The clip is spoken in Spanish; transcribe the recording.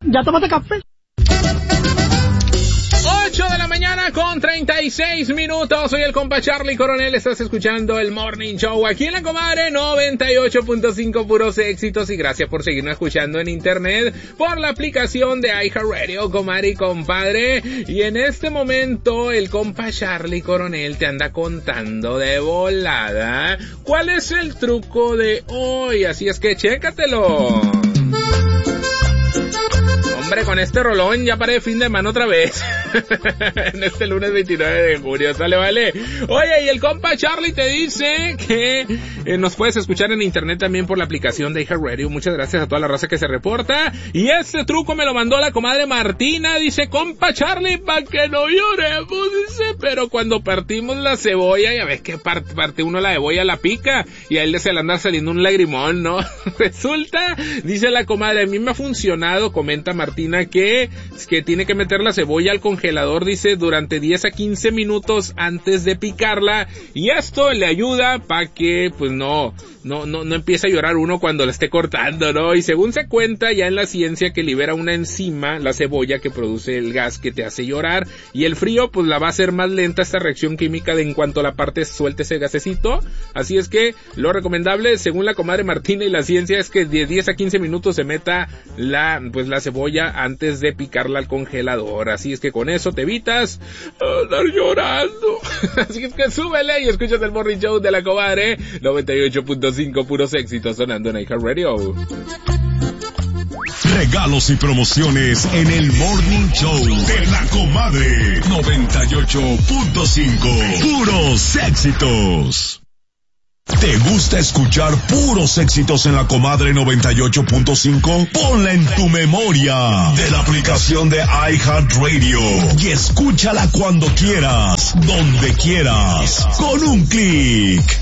¿Ya tomaste café? 8 de la mañana con 36 minutos. Soy el compa Charlie Coronel. Estás escuchando el Morning Show aquí en La Comadre 98.5, puros éxitos. Y gracias por seguirnos escuchando en internet por la aplicación de iHeartRadio, comadre y compadre. Y en este momento el compa Charlie Coronel te anda contando de volada cuál es el truco de hoy. Así es que chécatelo. Hombre, con este rolón ya paré fin de semana otra vez. En este lunes 29 de junio, sale, vale. Oye, y el compa Charlie te dice que nos puedes escuchar en internet también por la aplicación de iHeartRadio. Muchas gracias a toda la raza que se reporta. Y este truco me lo mandó la comadre Martina. Dice, compa Charlie, pa' que no lloremos, dice, pero cuando partimos la cebolla, ya ves que parte uno la cebolla, la pica, y a él se le anda saliendo un lagrimón, ¿no? Resulta, dice la comadre, a mí me ha funcionado, comenta Martina, que tiene que meter la cebolla al congelador, dice, durante 10 a 15 minutos antes de picarla, y esto le ayuda para que, pues no empiece a llorar uno cuando la esté cortando, ¿no? Y según se cuenta ya en la ciencia que libera una enzima, la cebolla, que produce el gas que te hace llorar, y el frío pues la va a hacer más lenta esta reacción química de en cuanto la parte suelte ese gasecito. Así es que lo recomendable, según la comadre Martina y la ciencia, es que de 10 a 15 minutos se meta la cebolla antes de picarla al congelador. Así es que con eso te evitas andar llorando. Así es que súbele y escuchas el Morning Show de la comadre 98.5, puros éxitos sonando en iHeartRadio. Regalos y promociones en el Morning Show de la comadre 98.5, puros éxitos. ¿Te gusta escuchar puros éxitos en la comadre 98.5? Ponla en tu memoria de la aplicación de iHeartRadio y escúchala cuando quieras, donde quieras, con un clic.